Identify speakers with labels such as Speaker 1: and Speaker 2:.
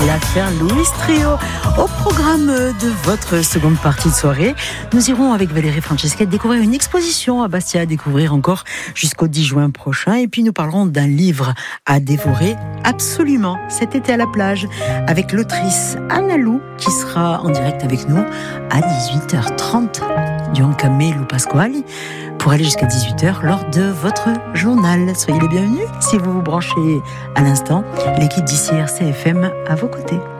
Speaker 1: l'affaire Louis Trio. Au programme de votre seconde partie de soirée, nous irons avec Valérie Francesca découvrir une exposition à Bastia, à découvrir encore jusqu'au 10 juin prochain. Et puis nous parlerons d'un livre à dévorer absolument cet été à la plage avec l'autrice Anna Lou qui sera en direct avec nous à 18h30 du Ancamé Lou Pasquali pour aller jusqu'à 18h lors de votre journal. Soyez les bienvenus si vous vous branchez à l'instant. L'équipe d'ici RCFM à vos côtés.